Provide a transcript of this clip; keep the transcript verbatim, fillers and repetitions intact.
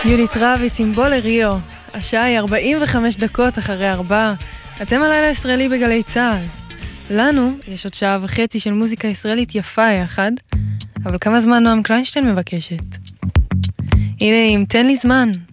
יונית רביץ עם בולריו. השעה היא ארבעים וחמש דקות אחרי ארבע. אתם הלילה הישראלי בגלי צהל. לנו יש עוד שעה וחצי של מוזיקה ישראלית יפה יחד, אבל כמה זמן נועם קליינשטיין מבקשת? הנה, אם תן לי זמן.